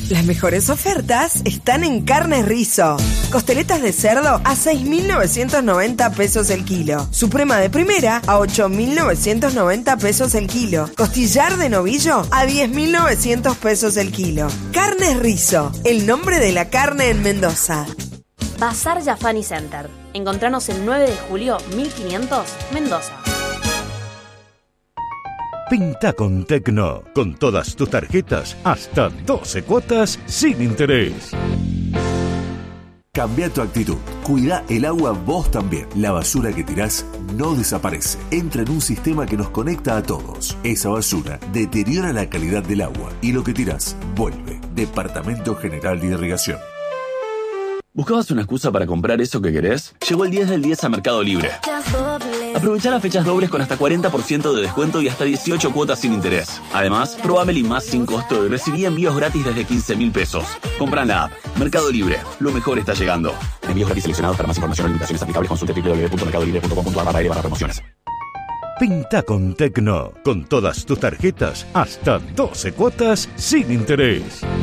Las mejores ofertas están en Carnes Rizo. Costeletas de cerdo a 6.990 pesos el kilo. Suprema de primera a 8.990 pesos el kilo. Costillar de novillo a 10.900 pesos el kilo. Carnes Rizo, el nombre de la carne en Mendoza. Bazar Yafani Center. Encontranos el 9 de julio 1500, Mendoza. Pinta con Tecno, con todas tus tarjetas, hasta 12 cuotas sin interés. Cambia tu actitud. Cuida el agua vos también. La basura que tirás no desaparece. Entra en un sistema que nos conecta a todos. Esa basura deteriora la calidad del agua y lo que tirás vuelve. Departamento General de Irrigación. ¿Buscabas una excusa para comprar eso que querés? Llegó el 10 del 10 a Mercado Libre. Aprovecha las fechas dobles con hasta 40% de descuento y hasta 18 cuotas sin interés. Además, probá Meli Más sin costo y recibí envíos gratis desde 15.000 pesos. Compra en la app. Mercado Libre. Lo mejor está llegando. Envíos gratis seleccionados. Para más información o limitaciones aplicables consulte www.mercadolibre.com.ar/promociones. Pinta con Tecno, con todas tus tarjetas, hasta 12 cuotas sin interés.